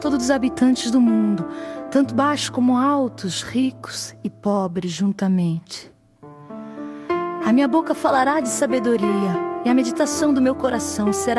todos os habitantes do mundo, tanto baixos como altos, ricos e pobres juntamente. A minha boca falará de sabedoria, e a meditação do meu coração será